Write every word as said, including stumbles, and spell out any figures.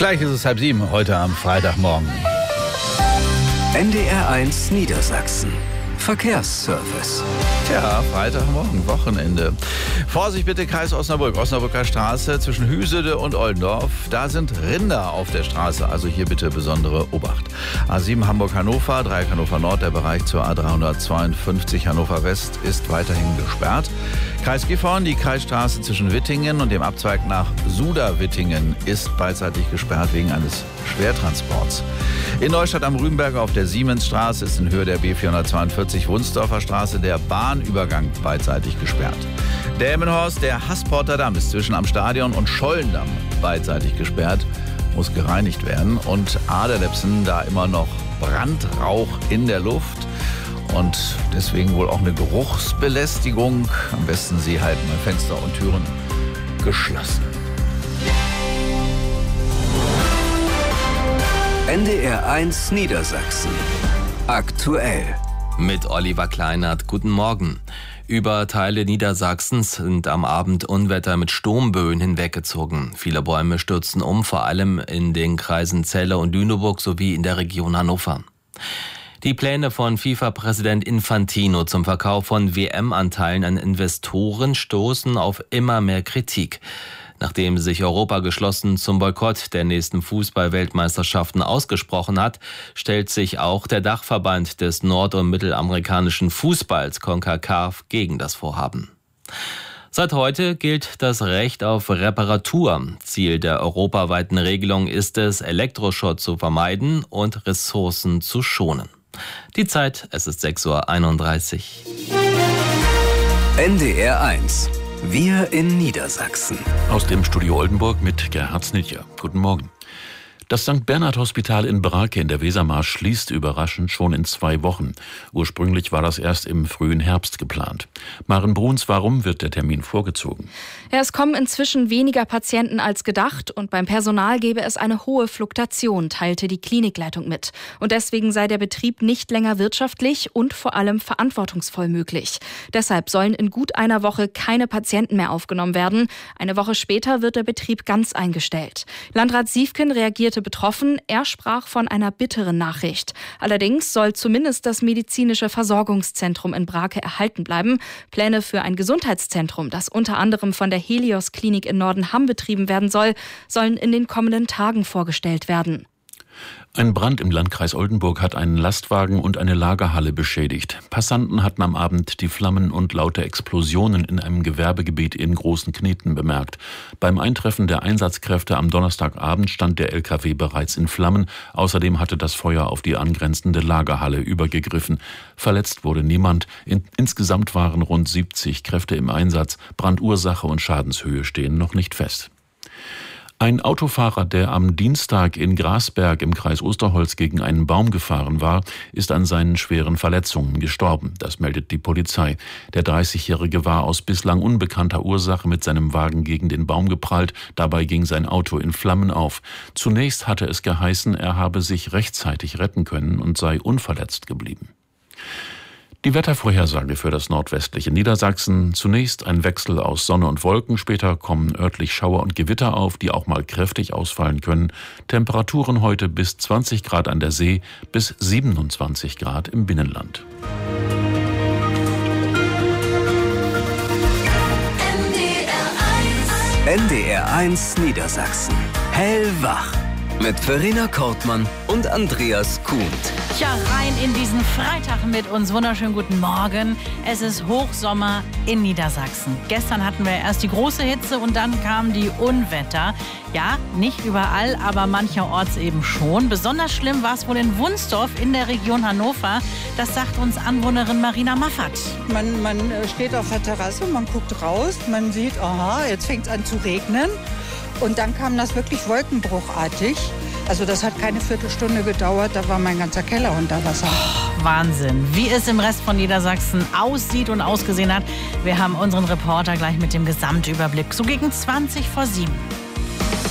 Gleich ist es halb sieben, heute am Freitagmorgen. N D R eins Niedersachsen. Verkehrsservice. Tja, Freitagmorgen, Wochenende. Vorsicht bitte, Kreis Osnabrück, Osnabrücker Straße zwischen Hüsede und Oldendorf. Da sind Rinder auf der Straße, also hier bitte besondere Obacht. A sieben Hamburg-Hannover, Dreieck Hannover Nord, der Bereich zur A dreihundertzweiundfünfzig Hannover West ist weiterhin gesperrt. Kreis Gifhorn, die Kreisstraße zwischen Wittingen und dem Abzweig nach Suda-Wittingen ist beidseitig gesperrt wegen eines Schwertransports. In Neustadt am Rübenberger auf der Siemensstraße ist in Höhe der B vierhundertzweiundvierzig Wunsdorfer Straße der Bahnübergang beidseitig gesperrt. Delmenhorst, der Hassporter Damm ist zwischen am Stadion und Schollendamm beidseitig gesperrt, muss gereinigt werden. Und Aderlepsen, da immer noch Brandrauch in der Luft und deswegen wohl auch eine Geruchsbelästigung. Am besten Sie halten Fenster und Türen geschlossen. N D R eins Niedersachsen. Aktuell. Mit Oliver Kleinert. Guten Morgen. Über Teile Niedersachsens sind am Abend Unwetter mit Sturmböen hinweggezogen. Viele Bäume stürzten um, vor allem in den Kreisen Celle und Lüneburg sowie in der Region Hannover. Die Pläne von FIFA-Präsident Infantino zum Verkauf von W M-Anteilen an Investoren stoßen auf immer mehr Kritik. Nachdem sich Europa geschlossen zum Boykott der nächsten Fußball-Weltmeisterschaften ausgesprochen hat, stellt sich auch der Dachverband des nord- und mittelamerikanischen Fußballs CONCACAF gegen das Vorhaben. Seit heute gilt das Recht auf Reparatur. Ziel der europaweiten Regelung ist es, Elektroschrott zu vermeiden und Ressourcen zu schonen. Die Zeit, es ist sechs Uhr einunddreißig. N D R eins. Wir in Niedersachsen. Aus dem Studio Oldenburg mit Gerhard Snitjer. Guten Morgen. Das Sankt Bernhard Hospital in Brake in der Wesermarsch schließt überraschend schon in zwei Wochen. Ursprünglich war das erst im frühen Herbst geplant. Maren Bruns, warum wird der Termin vorgezogen? Ja, es kommen inzwischen weniger Patienten als gedacht und beim Personal gebe es eine hohe Fluktuation, teilte die Klinikleitung mit. Und deswegen sei der Betrieb nicht länger wirtschaftlich und vor allem verantwortungsvoll möglich. Deshalb sollen in gut einer Woche keine Patienten mehr aufgenommen werden. Eine Woche später wird der Betrieb ganz eingestellt. Landrat Siefken reagierte betroffen. Er sprach von einer bitteren Nachricht. Allerdings soll zumindest das medizinische Versorgungszentrum in Brake erhalten bleiben. Pläne für ein Gesundheitszentrum, das unter anderem von der Helios-Klinik in Nordenham betrieben werden soll, sollen in den kommenden Tagen vorgestellt werden. Ein Brand im Landkreis Oldenburg hat einen Lastwagen und eine Lagerhalle beschädigt. Passanten hatten am Abend die Flammen und laute Explosionen in einem Gewerbegebiet in Großen Kneten bemerkt. Beim Eintreffen der Einsatzkräfte am Donnerstagabend stand der L K W bereits in Flammen. Außerdem hatte das Feuer auf die angrenzende Lagerhalle übergegriffen. Verletzt wurde niemand. In, insgesamt waren rund siebzig Kräfte im Einsatz. Brandursache und Schadenshöhe stehen noch nicht fest. Ein Autofahrer, der am Dienstag in Grasberg im Kreis Osterholz gegen einen Baum gefahren war, ist an seinen schweren Verletzungen gestorben. Das meldet die Polizei. Der dreißigjährige war aus bislang unbekannter Ursache mit seinem Wagen gegen den Baum geprallt. Dabei ging sein Auto in Flammen auf. Zunächst hatte es geheißen, er habe sich rechtzeitig retten können und sei unverletzt geblieben. Die Wettervorhersage für das nordwestliche Niedersachsen. Zunächst ein Wechsel aus Sonne und Wolken, später kommen örtlich Schauer und Gewitter auf, die auch mal kräftig ausfallen können. Temperaturen heute bis zwanzig Grad an der See, bis siebenundzwanzig Grad im Binnenland. N D R eins Niedersachsen. Hellwach. Mit Verena Kortmann und Andreas Kuhnt. Tja, rein in diesen Freitag mit uns. Wunderschönen guten Morgen. Es ist Hochsommer in Niedersachsen. Gestern hatten wir erst die große Hitze und dann kamen die Unwetter. Ja, nicht überall, aber mancherorts eben schon. Besonders schlimm war es wohl in Wunsdorf in der Region Hannover. Das sagt uns Anwohnerin Marina Maffert. Man, man steht auf der Terrasse, man guckt raus, man sieht, aha, jetzt fängt es an zu regnen. Und dann kam das wirklich wolkenbruchartig. Also das hat keine Viertelstunde gedauert, da war mein ganzer Keller unter Wasser. Oh, Wahnsinn, wie es im Rest von Niedersachsen aussieht und ausgesehen hat. Wir haben unseren Reporter gleich mit dem Gesamtüberblick, so gegen zwanzig vor sieben.